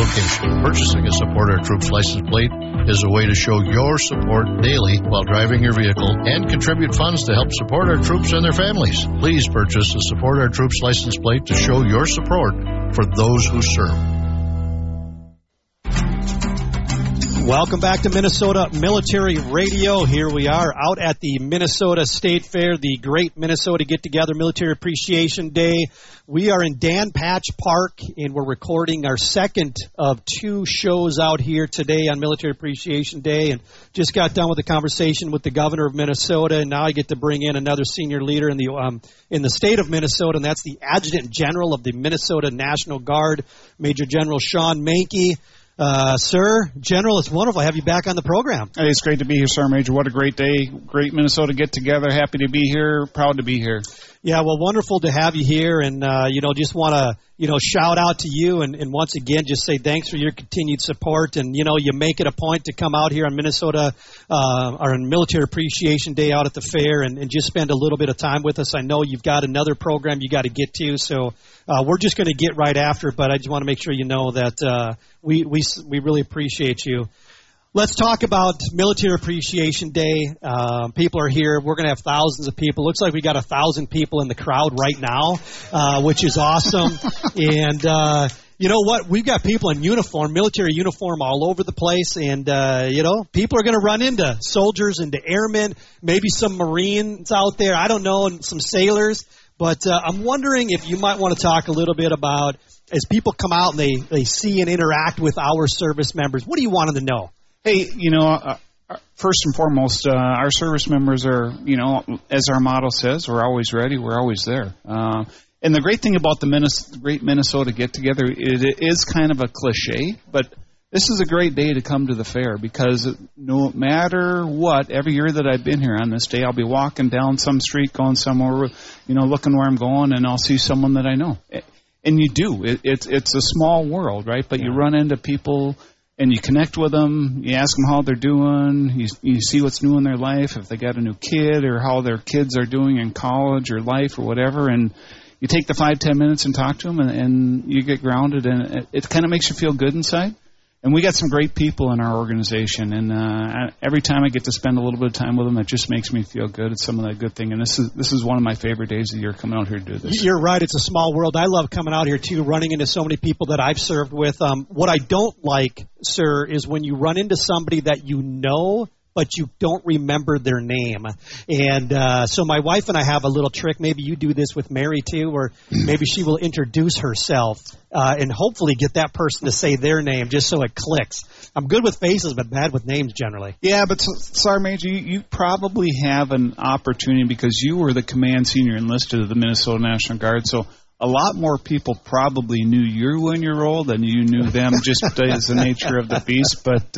location. Purchasing a Support Our Troops license plate is a way to show your support daily while driving your vehicle and contribute funds to help support our troops and their families. Please purchase a Support Our Troops license plate to show your support for those who serve. Welcome back to Minnesota Military Radio. Here we are out at the Minnesota State Fair, the Great Minnesota Get-Together Military Appreciation Day. We are in Dan Patch Park, and we're recording our second of two shows out here today on Military Appreciation Day. And just got done with a conversation with the governor of Minnesota, and now I get to bring in another senior leader in the state of Minnesota, and that's the Adjutant General of the Minnesota National Guard, Major General Sean Manke. Sir, General, it's wonderful to have you back on the program. Hey, it's great to be here, Sergeant Major. What a great day. Great Minnesota get-together. Happy to be here. Proud to be here. Yeah, well, wonderful to have you here. And, just want to, shout out to you and once again just say thanks for your continued support. And, you make it a point to come out here on Minnesota or on Military Appreciation Day out at the fair and just spend a little bit of time with us. I know you've got another program you got to get to, so we're just going to get right after it. But I just want to make sure you know that we really appreciate you. Let's talk about Military Appreciation Day. People are here. We're going to have thousands of people. Looks like we got 1,000 people in the crowd right now, which is awesome. And you know what? We've got people in uniform, military uniform all over the place. And, people are going to run into soldiers, into airmen, maybe some Marines out there. I don't know, and some sailors. But I'm wondering if you might want to talk a little bit about, as people come out and they see and interact with our service members, what do you want them to know? Hey, first and foremost, our service members are, as our motto says, we're always ready, we're always there. And the great thing about the Great Minnesota Get-Together, it is kind of a cliche, but this is a great day to come to the fair because no matter what, every year that I've been here on this day, I'll be walking down some street, going somewhere, looking where I'm going, and I'll see someone that I know. And you do. It's a small world, right? But you run into people and you connect with them. You ask them how they're doing. You see what's new in their life, if they got a new kid or how their kids are doing in college or life or whatever. And you take the 5-10 minutes and talk to them, and you get grounded, and it kind of makes you feel good inside. And we got some great people in our organization, and every time I get to spend a little bit of time with them, it just makes me feel good. It's some of that good thing, and this is one of my favorite days of the year, coming out here to do this. You're right. It's a small world. I love coming out here, too, running into so many people that I've served with. What I don't like, sir, is when you run into somebody that you know, but you don't remember their name. And so my wife and I have a little trick. Maybe you do this with Mary, too, or maybe she will introduce herself and hopefully get that person to say their name just so it clicks. I'm good with faces, but bad with names generally. Yeah, but, Sergeant Major, you probably have an opportunity because you were the command senior enlisted of the Minnesota National Guard, so a lot more people probably knew you when you were old than you knew them, just as the nature of the beast. But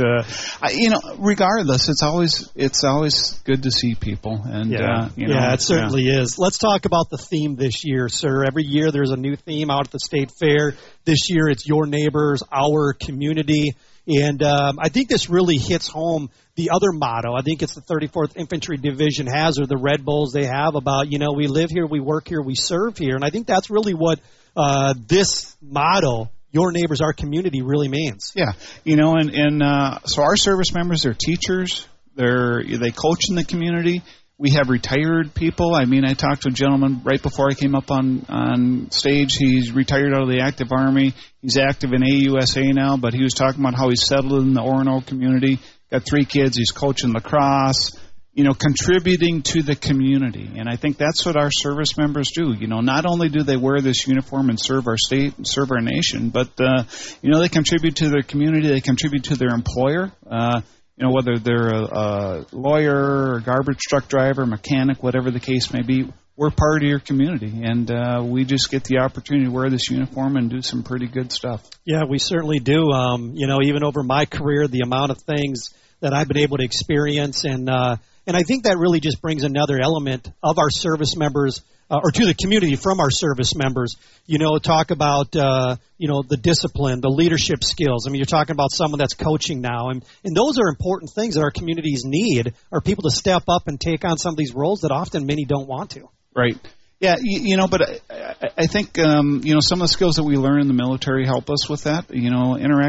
regardless, it's always good to see people. And it certainly is. Let's talk about the theme this year, sir. Every year there's a new theme out at the State Fair. This year it's Your Neighbors, Our Community. And I think this really hits home the other motto. I think it's the 34th Infantry Division has, or the Red Bulls they have, about, we live here, we work here, we serve here. And I think that's really what this motto, Your Neighbors, Our Community, really means. Yeah. So our service members, they're teachers. They coach in the community. We have retired people. I talked to a gentleman right before I came up on stage. He's retired out of the active Army. He's active in AUSA now, but he was talking about how he's settled in the Orono community. Got 3 kids. He's coaching lacrosse, contributing to the community. And I think that's what our service members do. Not only do they wear this uniform and serve our state and serve our nation, but, they contribute to their community. They contribute to their employer. Whether they're a lawyer, or garbage truck driver, mechanic, whatever the case may be, we're part of your community, and we just get the opportunity to wear this uniform and do some pretty good stuff. Yeah, we certainly do. Even over my career, the amount of things that I've been able to experience, and I think that really just brings another element of our service members, or to the community from our service members, talk about, the discipline, the leadership skills. You're talking about someone that's coaching now. And those are important things that our communities need, are people to step up and take on some of these roles that often many don't want to. Right. Yeah, but I think, some of the skills that we learn in the military help us with that, interact